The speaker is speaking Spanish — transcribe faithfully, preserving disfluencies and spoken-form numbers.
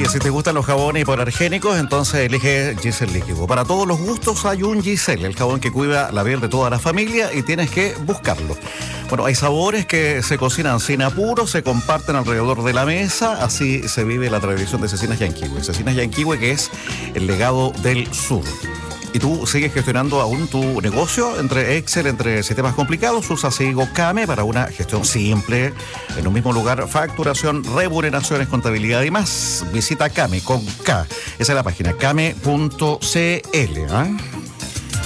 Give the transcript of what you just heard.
Oye, si te gustan los jabones hipoalergénicos, entonces elige Giselle Líquido. Para todos los gustos hay un Giselle, el jabón que cuida la piel de toda la familia y tienes que buscarlo. Bueno, hay sabores que se cocinan sin apuro, se comparten alrededor de la mesa, así se vive la tradición de Cecinas Yanquihue. Cecinas Yanquihue, que es el legado del sur. Y tú sigues gestionando aún tu negocio entre Excel, entre sistemas complicados. Usa Sigo Kame para una gestión simple. En un mismo lugar, facturación, remuneraciones, contabilidad y más. Visita Kame con K. Esa es la página, kame punto c l. ¿eh?